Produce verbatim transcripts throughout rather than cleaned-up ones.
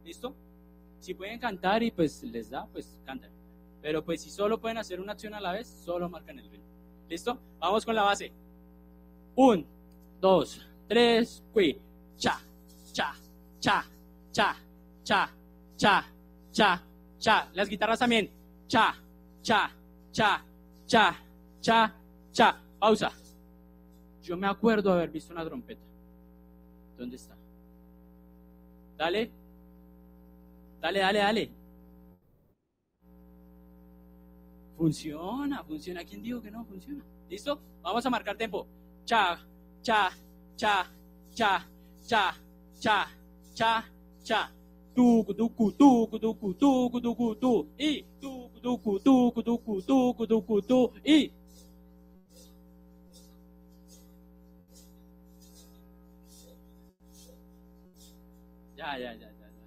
¿listo? Si pueden cantar y pues les da, pues cantan. Pero pues si solo pueden hacer una acción a la vez, solo marcan el ritmo. ¿Listo? Vamos con la base. Un, dos, tres, qui. Cha, cha, cha, cha, cha, cha, cha, cha. Las guitarras también. Cha, cha, cha, cha, cha, cha. Pausa. Yo me acuerdo haber visto una trompeta. ¿Dónde está? Dale. Dale, dale, dale. Funciona, funciona. ¿Quién dijo que no funciona? ¿Listo? Vamos a marcar tempo. Cha, cha, cha, cha, cha, cha, cha, cha. Tucu, tucu, tucu, tucu, tucu, tucu, tu. Y tucu, tucu, tucu, tucu, tucu, tucu, tu. Y ya, ya, ya, ya, ya.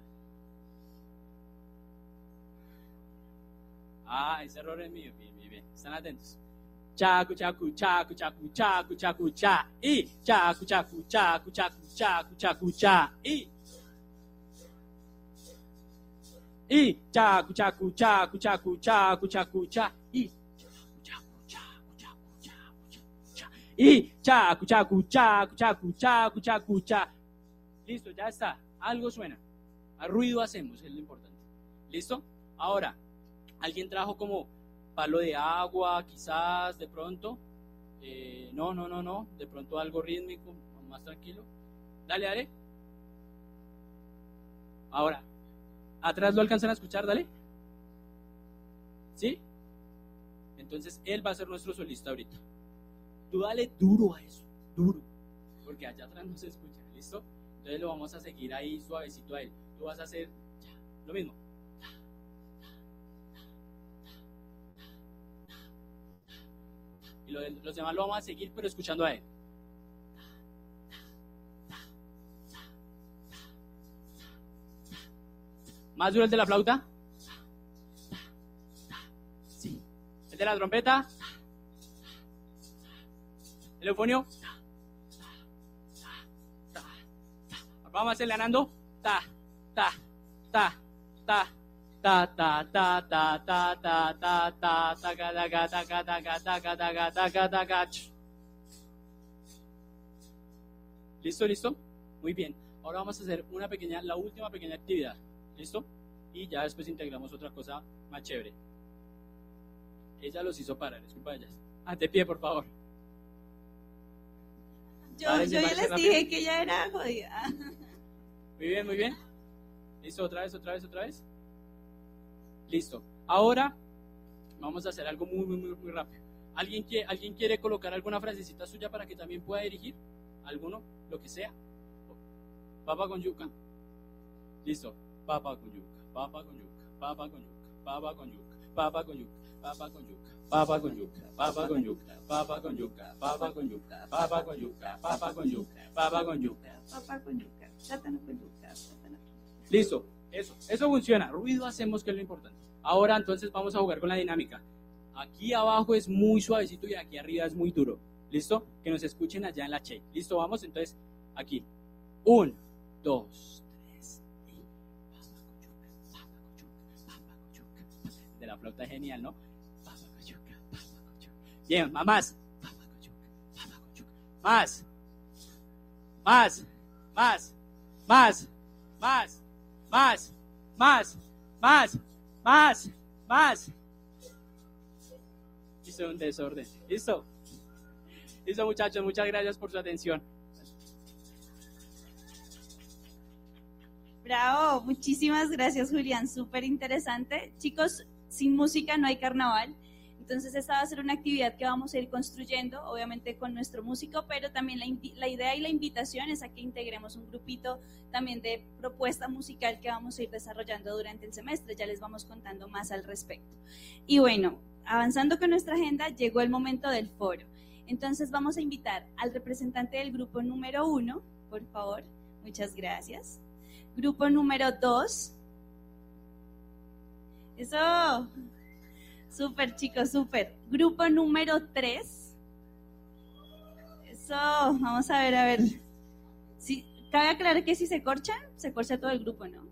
Ah, ese error es mío. Bien, bien, bien. Están atentos. Chacu, chacu, chacu, chacu, chacu, chacu, cha. Y chacu, chacu, chacu, chacu, chacu, chacu, cha. Y y chacu, chacu, chacu, chacu, chacu, chacu, cha. Y chacu, chacu, chacu, chacu, chacu, cha. Y chacu, chacu, chacu, chacu, chacu, chacu, cha. Listo, ya está. Algo suena. A ruido hacemos, es lo importante. ¿Listo? Ahora, ¿alguien trajo como palo de agua, quizás, de pronto? Eh, no, no, no, no. De pronto algo rítmico, más tranquilo. Dale, dale. Ahora, ¿atrás lo alcanzan a escuchar? Dale. ¿Sí? Entonces, él va a ser nuestro solista ahorita. Tú dale duro a eso, duro. Porque allá atrás no se escucha, ¿listo? Entonces lo vamos a seguir ahí suavecito a él. Tú vas a hacer ya, lo mismo. Y lo, los demás lo vamos a seguir, pero escuchando a él. ¿Más duro el de la flauta? Sí. ¿El de la trompeta? ¿El eufonio? Vamos a hacerle ganando. Ta, ta, ta, ta, ta, ta, ta, ta, ta, ta, ta, ta, taca, taca, taca, taca, taca, taca, taca, taca. ¿Listo, listo? Muy bien. Ahora vamos a hacer una pequeña, la última pequeña actividad. ¿Listo? Y ya después integramos otra cosa más chévere. Ella los hizo parar, es culpa de ellas. Ah, de pie, por favor. Yo, yo ya les dije que ya era jodida. Muy bien, muy bien. Listo, otra vez, otra vez, otra vez. Listo. Ahora vamos a hacer algo muy, muy, muy, muy rápido. ¿Alguien quiere, ¿Alguien quiere colocar alguna frasecita suya para que también pueda dirigir? ¿Alguno? Lo que sea. Papa con yuca. Listo. Papa con yuca, papa con yuca, papa con yuca, papa con yuca, papa con yuca, papa con yuca, papa con yuca, papa con yuca, papa con yuca, papa con yuca, papa con yuca, papa con yuca, papa con yuca, papa con yuca, plátano con yuca, plátano. Listo, eso, eso funciona. Ruido hacemos, que es lo importante. Ahora entonces vamos a jugar con la dinámica. Aquí abajo es muy suavecito y aquí arriba es muy duro. ¿Listo? Que nos escuchen allá en la che. Listo, vamos entonces aquí. Un, dos. De la flauta es genial, ¿no? Papa con yuca, papa con yuca. Bien, más. Papa con yuca, papa con yuca. Más. Más. Más. Más. Más. Más. Más. Más. Más. Más. Hizo un desorden. ¿Listo? Listo, muchachos. Muchas gracias por su atención. Bravo, muchísimas gracias, Julián. Súper interesante. Chicos, sin música no hay carnaval, entonces esta va a ser una actividad que vamos a ir construyendo, obviamente con nuestro músico, pero también la, la idea y la invitación es a que integremos un grupito también de propuesta musical que vamos a ir desarrollando durante el semestre, ya les vamos contando más al respecto. Y bueno, avanzando con nuestra agenda, llegó el momento del foro, entonces vamos a invitar al representante del grupo número uno, por favor, muchas gracias. Grupo número dos. Eso, súper chicos, súper. Grupo número tres. Eso, vamos a ver, a ver. Si, cabe aclarar que si se corchan, se corcha todo el grupo, ¿no?